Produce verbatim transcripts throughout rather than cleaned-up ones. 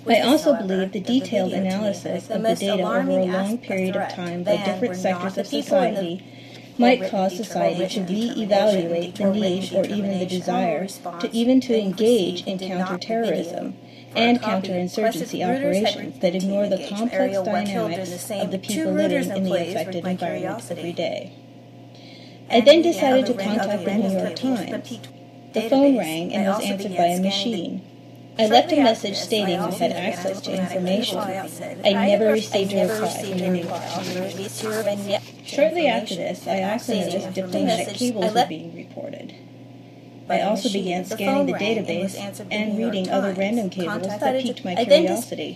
I also believe the detailed analysis of the data over a long period of time by different sectors of society might cause society to re-evaluate the need or even the desire to even to engage in counterterrorism and counterinsurgency operations that ignore the complex dynamics of the people living in the affected environment every day. I then decided to contact the New York Times. The phone rang and was answered by a machine. I left a message stating I had access to information. I never received a reply from the New York Times. Shortly after this, I also noticed diplomatic cables were being reported. I also began scanning the database and reading other random cables that piqued my curiosity.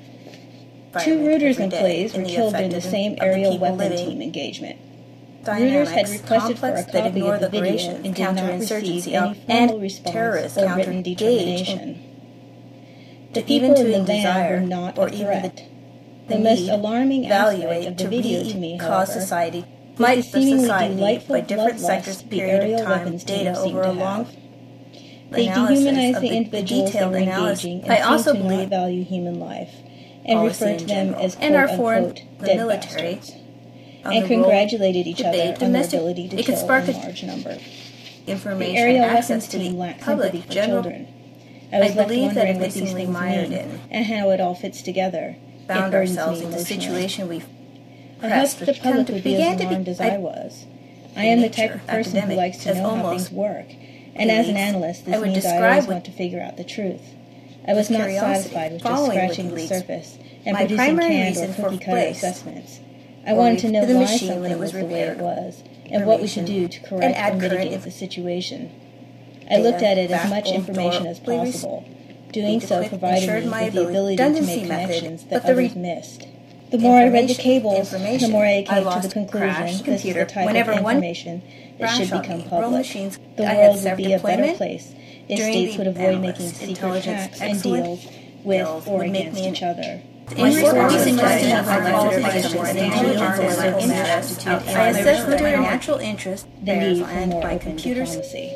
Two Reuters employees were killed in the same aerial weapon team engagement. Reuters had requested for a copy of the video and did not receive any formal response or written determination. The people in the van were not a threat. The most alarming aspect of the video to me, however, was the seemingly delightful bloodlust the aerial weapons team seemed to have. They dehumanize the individuals they were engaging and seem to not value human life, and refer to them as quote-unquote dead bastards, and congratulated each other on their ability to kill a large number. The aerial weapons team lacked sympathy for children. I was left wondering what these things mean and how it all fits together. It burdens me emotionally. I hoped the public would be as alarmed as I was. I am the type of person who likes to know how things work, and as an analyst, this means I always want to figure out the truth. I was not satisfied with just scratching the surface and producing canned or cookie-cutter assessments. I wanted to know why something was the way it was, and what we should do to correct or mitigate the situation. I looked at it as much information as possible, doing so provided me with the ability to make connections that others missed. The more I read the cables, the more I came to the conclusion this is the type of information that should become public. The world would be a better place if states would avoid making secret pacts and deals with or against each other. In response to the question of our qualifications and intelligence and interest, I assessed whether natural interest the need for more open diplomacy.